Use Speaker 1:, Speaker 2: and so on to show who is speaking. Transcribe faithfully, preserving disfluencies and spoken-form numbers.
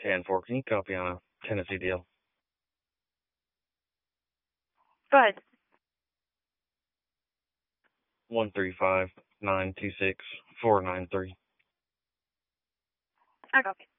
Speaker 1: ten four, can you copy on a Tennessee deal?
Speaker 2: Go ahead.
Speaker 1: One three five nine two six four nine three.
Speaker 2: I copy.